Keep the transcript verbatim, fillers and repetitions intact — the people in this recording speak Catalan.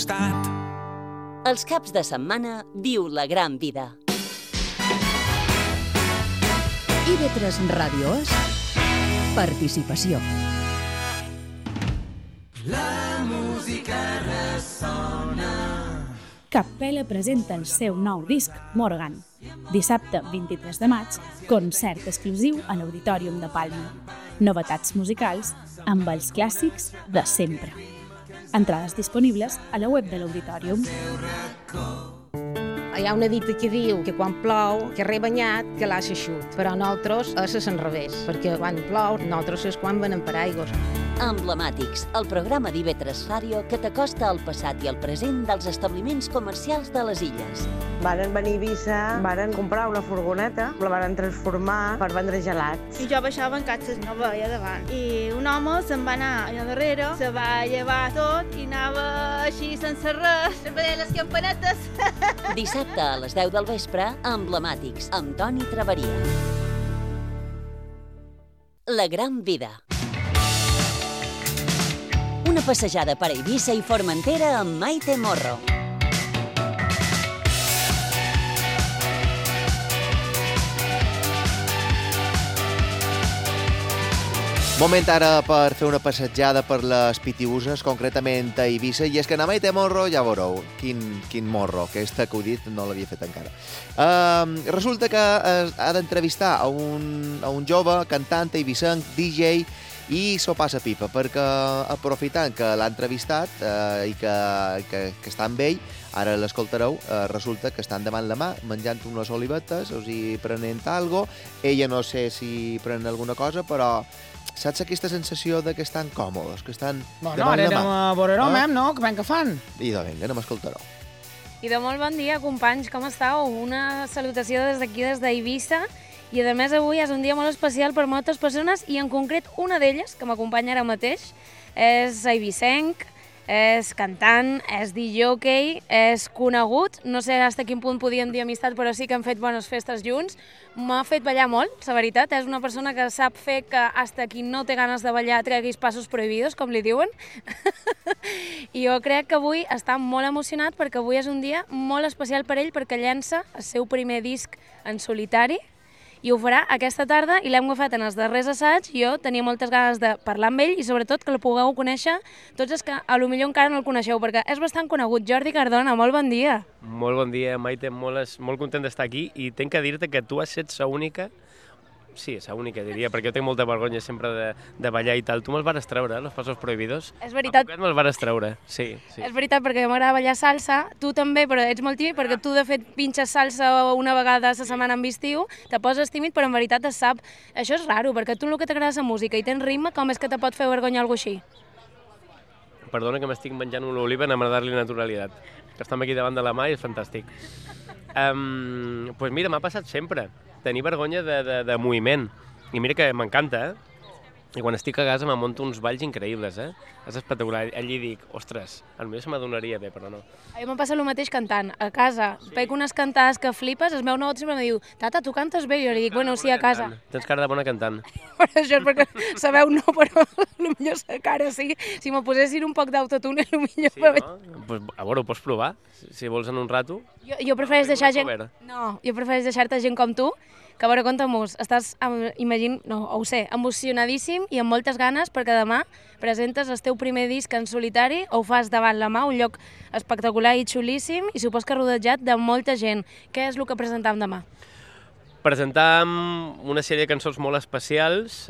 Els caps de setmana diu la gran vida. I ve tres Ràdio és participació. La música ressona. Capella presenta el seu nou disc, Morgan. Dissabte vint-i-tres de maig, concert exclusiu a l'Auditorium de Palma. Novetats musicals amb els clàssics de sempre. Entrades disponibles a la web de l'Auditorium. Hi ha una dita que diu que quan plou, que rebanyat, que l'ha eixut. Però nosaltres és a l'enrevés, perquè quan plou, nosaltres és quan venen per aigües. Emblemàtics, el programa d'I V tres Ràdio que t'acosta al passat i al present dels establiments comercials de les illes. Varen venir a Eivissa, varen comprar una furgoneta, la varen transformar per vendre gelats. I jo baixava en catxes, no veia davant. I un home se'n va anar allà darrere, se va llevar tot i anava així sense res, sempre deia les campanetes. Dissabte a les deu del vespre, Emblemàtics, amb Toni Traveria. La gran vida. Una passejada per Eivissa i Formentera amb Maite Morro. Moment ara per fer una passejada per les Pitiüses, concretament a Eivissa, i és que a Maite Morro, ja veureu, quin, quin morro, aquesta que ho dit no l'havia fet encara. Uh, resulta que uh, ha d'entrevistar a un, a un jove cantant eivissenc, D J, i s'ho passa pipa, perquè aprofitant que l'ha entrevistat uh, i que, que, que està amb ell, ara l'escoltareu, uh, resulta que estan davant la mà, menjant unes olivetes, o sigui, prenent algo. Ella no sé si pren alguna cosa, però saps aquesta sensació de que estan còmodes, que estan bueno, davant la mà? Bueno, ara anem a veure-ho, eh? no? Que ben que fan. I de vinga, anem a escoltar-ho. I de molt bon dia, companys, com estàu? Una salutació des d'aquí, des d'Eivissa. I a més avui és un dia molt especial per moltes persones i en concret una d'elles, que m'acompanya ara mateix, és eivissenc, és cantant, és D J, és conegut, no sé fins a quin punt podíem dir amistat, però sí que hem fet bones festes junts. M'ha fet ballar molt, la veritat, és una persona que sap fer que fins qui no té ganes de ballar treguis passos prohibidos, com li diuen. I jo crec que avui està molt emocionat perquè avui és un dia molt especial per ell perquè llença el seu primer disc en solitari, i ho farà aquesta tarda i l'hem agafat en els darrers assaigs. Jo tenia moltes ganes de parlar amb ell i sobretot que el pugueu conèixer tots els que a lo millor encara no el coneixeu, perquè és bastant conegut. Jordi Cardona, molt bon dia. Molt bon dia, Maite, molt, molt content d'estar aquí i tinc que dir-te que tu has set la única, sí, la única diria, perquè jo tinc molta vergonya sempre de, de ballar i tal. Tu me'ls vas treure, els passos prohibidos? És veritat. A poquet me'ls vas treure, sí, sí. És veritat, perquè m'agrada ballar salsa, tu també, però ets molt tímid, perquè tu de fet pinxes salsa una vegada a la setmana en estiu, te poses tímid, però en veritat es sap. Això és raro, perquè tu el que t'agrada la música i tens ritme, com és que te pot fer vergonya alguna així? Perdona que m'estic menjant una oliva, anem a dar-li naturalitat, que estem aquí davant de la mà i és fantàstic. Um, pues mira, m'ha passat sempre, tenir vergonya de, de, de moviment, i mira que m'encanta, eh? I quan estic a casa me monto uns balls increïbles, eh? És espectacular. Allí dic, ostres, potser se m'adonaria bé, però no. A mi em passa el mateix cantant. A casa, sí. Pego unes cantades que flipes, el meu nebot sempre em diu, tata, tu cantes bé? I jo li dic, bueno, sí, a casa. Tens cara de bona cantant. Però això és perquè sabeu no, però potser la cara sí. Si me posessin un poc d'autotune, potser... Sí, no? Pues, a veure, ho pots provar, si vols en un rato. Jo, jo prefereix deixar gent... No, jo prefereix deixar-te gent com tu, que a veure, compta-mos, estàs, imagino, no, ho sé, emocionadíssim i amb moltes ganes perquè demà presentes el teu primer disc en solitari, ho fas davant la mà, un lloc espectacular i xulíssim i supos que rodejat de molta gent. Què és el que presentam demà? Presentam una sèrie de cançons molt especials,